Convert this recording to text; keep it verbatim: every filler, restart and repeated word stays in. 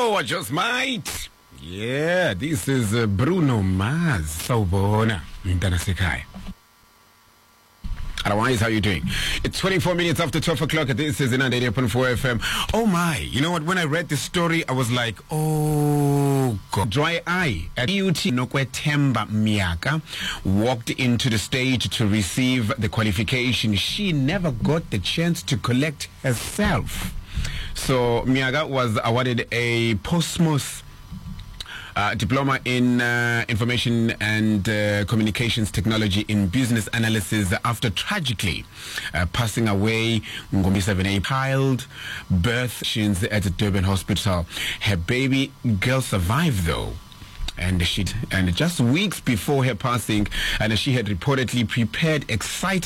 Oh, I just might. Yeah, this is uh, Bruno Mars. Sawubona, Mntana Sekhaya. Otherwise, how you doing? It's twenty-four minutes after twelve o'clock. This is ninety-eight point four F M. Oh my, you know what? When I read this story, I was like, oh God. Dry eye at U T Nokwetemba Miaka walked into the stage to receive the qualification. She never got the chance to collect herself. So Miaga was awarded a posthumous Uh, diploma in uh, information and uh, communications technology in business analysis after tragically uh, passing away Ngombe seven a child birth at the Durban hospital. Her baby girl survived though. And she and just weeks before her passing, and she had reportedly prepared excited